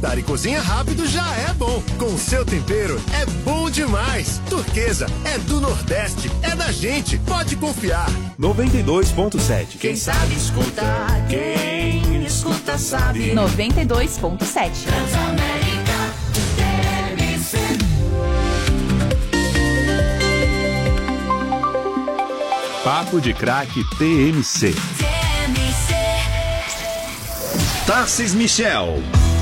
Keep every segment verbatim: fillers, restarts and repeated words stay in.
jantar e cozinha rápido já é bom. Com o seu tempero é bom demais. Turquesa é do Nordeste, é da gente, pode confiar. noventa e dois ponto sete. Quem sabe escuta, quem escuta sabe. noventa e dois ponto sete. Transamérica T M C. Papo de Craque T M C. Tarcis Michel.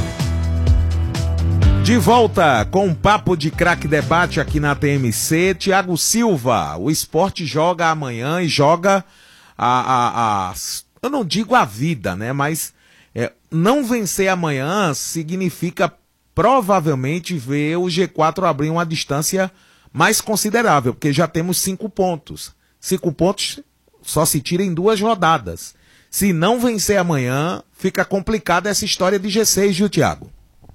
De volta com um Papo de Craque Debate aqui na T M C. Thiago Silva, o Sport joga amanhã e joga a, a, a eu não digo a vida, né? Mas é, não vencer amanhã significa provavelmente ver o G quatro abrir uma distância mais considerável, porque já temos cinco pontos. Cinco pontos só se tira em duas rodadas. Se não vencer amanhã, fica complicada essa história de G seis, viu, Thiago?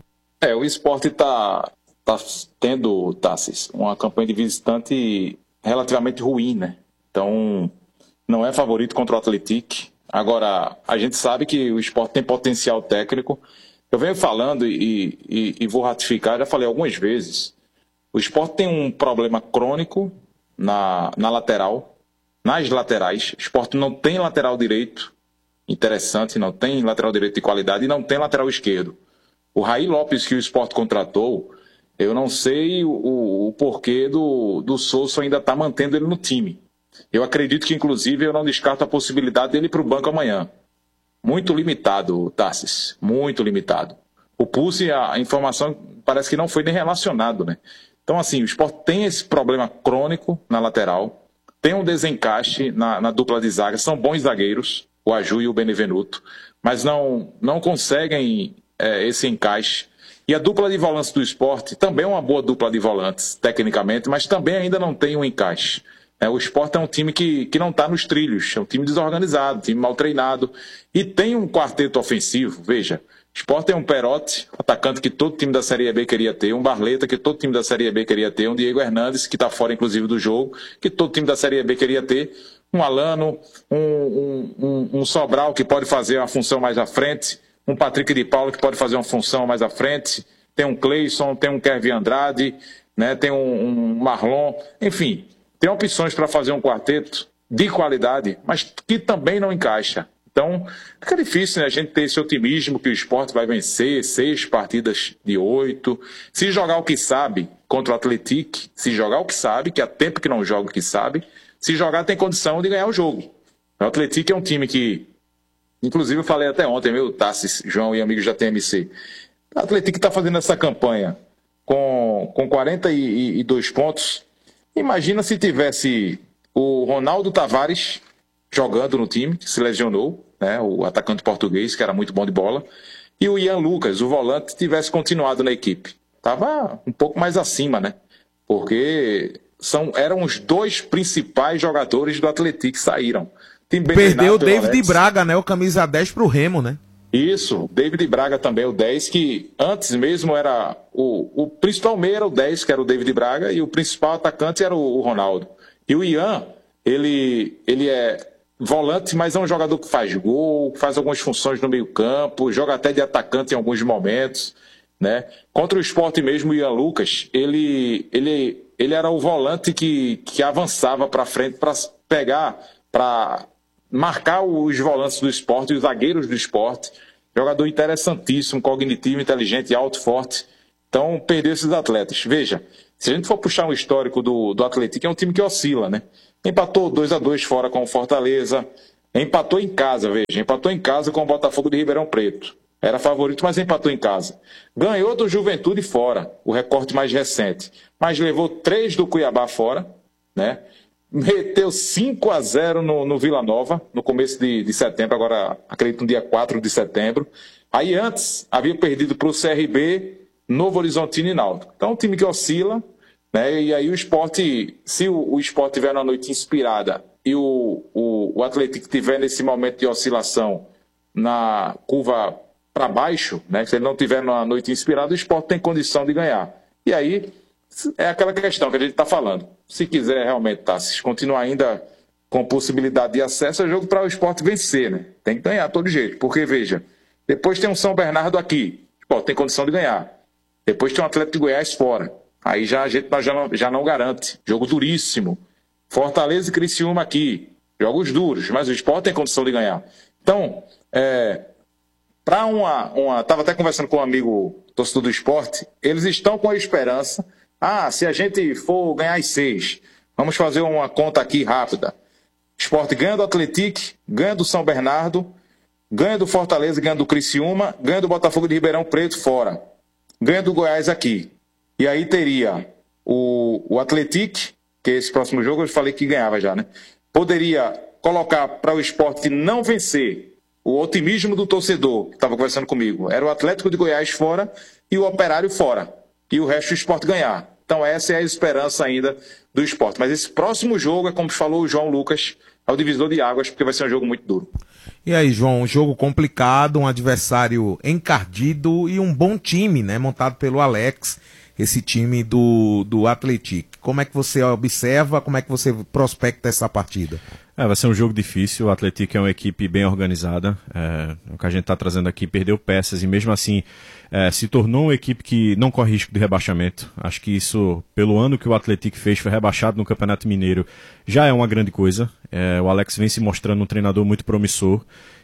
É, o Sport está tá tendo, Tassis, uma campanha de visitante relativamente ruim, né? Então, não é favorito contra o Atlético. Agora, a gente sabe que o Sport tem potencial técnico. Eu venho falando e, e, e vou ratificar, já falei algumas vezes. O Sport tem um problema crônico na, na lateral, nas laterais. O Sport não tem lateral direito interessante, não tem lateral direito de qualidade e não tem lateral esquerdo. O Raí Lopes que o Sport contratou, eu não sei o, o porquê do, do Souza ainda estar tá mantendo ele no time. Eu acredito que, inclusive, eu não descarto a possibilidade dele ir para o banco amanhã. Muito limitado, Tarsis, muito limitado. O Pulse, a informação parece que não foi nem relacionado, né? Então, assim, o Sport tem esse problema crônico na lateral, tem um desencaixe na, na dupla de zaga, são bons zagueiros, o Aju e o Benevenuto, mas não, não conseguem é, esse encaixe. E a dupla de volantes do Sport também é uma boa dupla de volantes, tecnicamente, mas também ainda não tem um encaixe. É, o Sport é um time que, que não está nos trilhos, é um time desorganizado, um time mal treinado, e tem um quarteto ofensivo, veja. O Sport tem um Perotti, atacante que todo time da Série B queria ter, um Barleta que todo time da Série B queria ter, um Diego Hernandes, que está fora inclusive do jogo, que todo time da Série B queria ter, um Alano, um, um, um, um Sobral que pode fazer uma função mais à frente, um Patrick de Paulo que pode fazer uma função mais à frente, tem um Cleison, tem um Kevin Andrade, né, tem um, um Marlon, enfim, tem opções para fazer um quarteto de qualidade, mas que também não encaixa. Então, fica difícil, né, a gente ter esse otimismo que o Sport vai vencer seis partidas de oito. Se jogar o que sabe contra o Atlético, se jogar o que sabe, que há tempo que não joga o que sabe, se jogar tem condição de ganhar o jogo. O Atlético é um time que, inclusive eu falei até ontem, meu Tassis, João e amigos da T M C, o Atlético está fazendo essa campanha com, com quarenta e dois pontos. Imagina se tivesse o Ronaldo Tavares jogando no time, que se lesionou, né, o atacante português, que era muito bom de bola, e o Ian Lucas, o volante, tivesse continuado na equipe. Estava um pouco mais acima, né? Porque são, eram os dois principais jogadores do Atlético que saíram. Perdeu o David Alex. Braga, né? O camisa dez para o Remo, né? Isso, David Braga também, o dez, que antes mesmo era o, o principal meio era o dez, que era o David Braga, e o principal atacante era o, o Ronaldo. E o Ian, ele, ele é volante, mas é um jogador que faz gol, faz algumas funções no meio campo, joga até de atacante em alguns momentos, né? Contra o Sport mesmo, o Ian Lucas, ele, ele, ele era o volante que, que avançava para frente para pegar, para marcar os volantes do Sport e os zagueiros do Sport. Jogador interessantíssimo, cognitivo, inteligente, alto, forte. Então, perdeu esses atletas. Veja, se a gente for puxar um histórico do, do Atlético, é um time que oscila, né? Empatou dois a dois fora com o Fortaleza, empatou em casa, veja, empatou em casa com o Botafogo de Ribeirão Preto. Era favorito, mas empatou em casa. Ganhou do Juventude fora, o recorte mais recente, mas levou três do Cuiabá fora, né? Meteu cinco a zero no, no Vila Nova, no começo de, de setembro, agora acredito no dia quatro de setembro. Aí antes, havia perdido para o C R B, Novo Horizontino e Náutico. Então, um time que oscila, né? E aí o Sport, se o, o Sport tiver numa noite inspirada e o, o, o Atlético tiver nesse momento de oscilação na curva para baixo, né? Se ele não tiver numa noite inspirada, o Sport tem condição de ganhar. E aí é aquela questão que a gente está falando. Se quiser realmente tá, se continuar ainda com possibilidade de acesso, é jogo para o Sport vencer, né? Tem que ganhar de todo jeito. Porque, veja, depois tem um São Bernardo aqui. O Pô, tem condição de ganhar. Depois tem o Atlético de Goiás fora. Aí já a gente já não, já não garante. Jogo duríssimo. Fortaleza e Criciúma aqui. Jogos duros, mas o Sport tem condição de ganhar. Então, é, para uma, uma... Estava até conversando com um amigo torcedor do Sport, eles estão com a esperança, ah, se a gente for ganhar as seis, vamos fazer uma conta aqui rápida. Sport ganha do Atlético, ganha do São Bernardo, ganha do Fortaleza, ganha do Criciúma, ganha do Botafogo de Ribeirão Preto fora, ganha do Goiás aqui. E aí teria o, o Atlético, que esse próximo jogo eu falei que ganhava já, né? Poderia colocar para o Sport não vencer o otimismo do torcedor, que estava conversando comigo, era o Atlético de Goiás fora e o Operário fora. E o resto do Sport ganhar. Então essa é a esperança ainda do Sport. Mas esse próximo jogo é, como falou o João Lucas, é o divisor de águas, porque vai ser um jogo muito duro. E aí, João, um jogo complicado, um adversário encardido e um bom time, né? Montado pelo Alex, esse time do, do Atlético. Como é que você observa, como é que você prospecta essa partida? É, vai ser um jogo difícil, o Atlético é uma equipe bem organizada, é, o que a gente está trazendo aqui, perdeu peças e mesmo assim é, se tornou uma equipe que não corre risco de rebaixamento. Acho que isso, pelo ano que o Atlético fez, foi rebaixado no Campeonato Mineiro, já é uma grande coisa. É, o Alex vem se mostrando um treinador muito promissor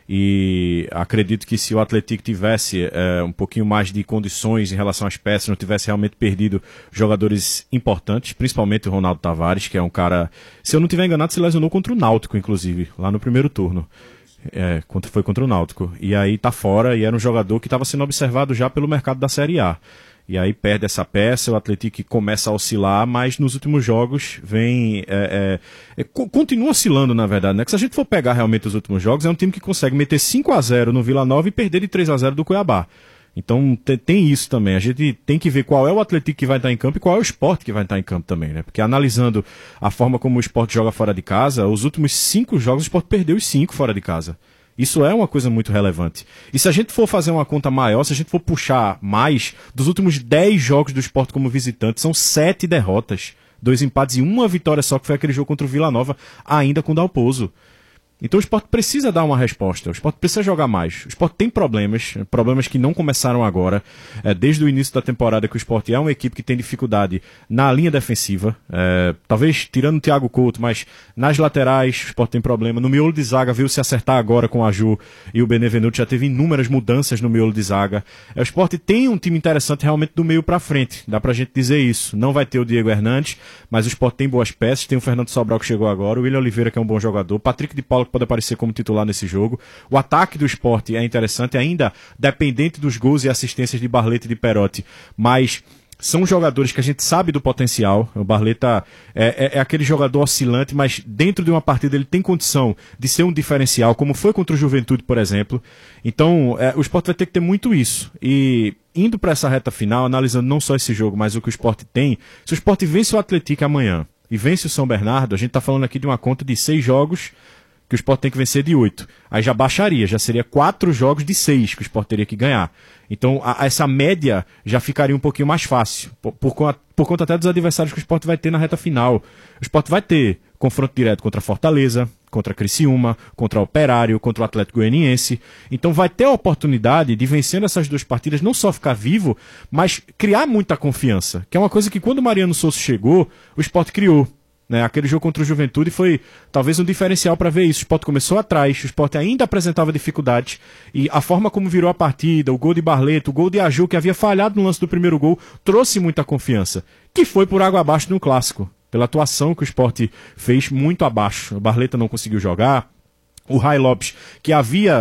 e acredito que se o Atlético tivesse é, um pouquinho mais de condições em relação às peças, não tivesse realmente perdido jogadores importantes, principalmente o Ronaldo Tavares, que é um cara, se eu não estiver enganado, se lesionou contra o Náutico, inclusive, lá no primeiro turno. É, foi contra o Náutico. E aí tá fora e era um jogador que estava sendo observado já pelo mercado da Série A. E aí perde essa peça, o Atlético começa a oscilar, mas nos últimos jogos vem... É, é, é, continua oscilando, na verdade, né? Que se a gente for pegar realmente os últimos jogos, é um time que consegue meter cinco a zero no Vila Nova e perder de três a zero do Cuiabá. Então tem, tem isso também. A gente tem que ver qual é o Atlético que vai estar em campo e qual é o Sport que vai estar em campo também, né? Porque analisando a forma como o Sport joga fora de casa, os últimos cinco jogos o Sport perdeu os cinco fora de casa. Isso é uma coisa muito relevante. E se a gente for fazer uma conta maior, se a gente for puxar mais, dos últimos dez jogos do Sport como visitante, são sete derrotas, dois empates e uma vitória só, que foi aquele jogo contra o Vila Nova, ainda com o Dalpozo. Então o Sport precisa dar uma resposta, o Sport precisa jogar mais. O Sport tem problemas, problemas que não começaram agora, é, desde o início da temporada que o Sport é uma equipe que tem dificuldade na linha defensiva, é, talvez tirando o Thiago Couto, mas nas laterais o Sport tem problema, no miolo de zaga veio se acertar agora com a Ju e o Benevenuto, já teve inúmeras mudanças no miolo de zaga. É, o Sport tem um time interessante realmente do meio pra frente, dá pra gente dizer isso. Não vai ter o Diego Hernandes, mas o Sport tem boas peças, tem o Fernando Sobral que chegou agora, o William Oliveira que é um bom jogador, Patrick de Paulo que pode aparecer como titular nesse jogo. O ataque do Sport é interessante, ainda dependente dos gols e assistências de Barleta e de Perotti, mas são jogadores que a gente sabe do potencial. O Barleta é, é, é aquele jogador oscilante, mas dentro de uma partida ele tem condição de ser um diferencial, como foi contra o Juventude, por exemplo. Então é, o Sport vai ter que ter muito isso. E indo para essa reta final, analisando não só esse jogo, mas o que o Sport tem, se o Sport vence o Atlético amanhã e vence o São Bernardo, a gente está falando aqui de uma conta de seis jogos que o Sport tem que vencer de oito. Aí já baixaria, já seria quatro jogos de seis que o Sport teria que ganhar. Então a, a essa média já ficaria um pouquinho mais fácil, por, por, por conta até dos adversários que o Sport vai ter na reta final. O Sport vai ter confronto direto contra a Fortaleza, contra a Criciúma, contra o Operário, contra o Atlético Goianiense. Então vai ter a oportunidade de, vencendo essas duas partidas, não só ficar vivo, mas criar muita confiança, que é uma coisa que quando o Mariano Souza chegou, o Sport criou. Né, aquele jogo contra o Juventude foi talvez um diferencial para ver isso. O Sport começou atrás, o Sport ainda apresentava dificuldades e a forma como virou a partida, o gol de Barleta, o gol de Aju, que havia falhado no lance do primeiro gol, trouxe muita confiança, que foi por água abaixo no Clássico, pela atuação que o Sport fez muito abaixo. O Barleta não conseguiu jogar, o Rai Lopes, que havia